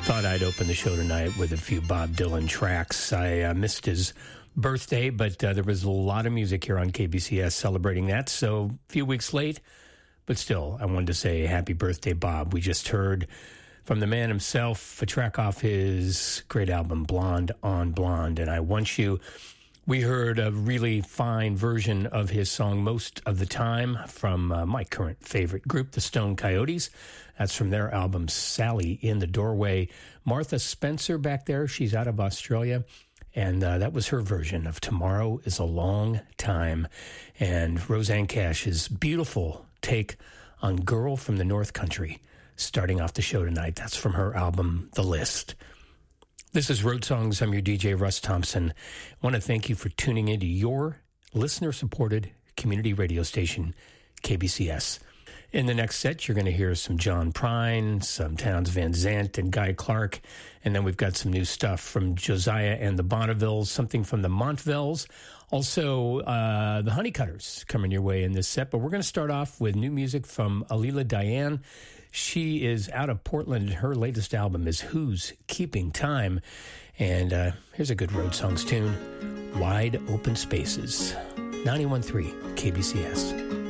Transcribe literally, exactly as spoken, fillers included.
Thought I'd open the show tonight with a few Bob Dylan tracks. I uh, missed his birthday, but uh, there was a lot of music here on K B C S celebrating that, so a few weeks late. But still, I wanted to say happy birthday, Bob. We just heard from the man himself a track off his great album, Blonde on Blonde, and I Want You. We heard a really fine version of his song Most of the Time from uh, my current favorite group, the Stone Coyotes. That's from their album, Sally in the Doorway. Martha Spencer back there, she's out of Australia. And uh, that was her version of Tomorrow is a Long Time. And Rosanne Cash's beautiful take on Girl from the North Country, starting off the show tonight. That's from her album, The List. This is Road Songs. I'm your D J, Russ Thompson. I want to thank you for tuning into your listener-supported community radio station, K B C S. In the next set, you're going to hear some John Prine, some Townes Van Zandt and Guy Clark, and then we've got some new stuff from Josiah and the Bonnevilles, something from the Montvilles, also uh, the Honeycutters coming your way in this set. But we're going to start off with new music from Alila Diane. She is out of Portland. Her latest album is Who's Keeping Time? And uh, here's a good Road Songs tune, Wide Open Spaces, ninety-one point three K B C S.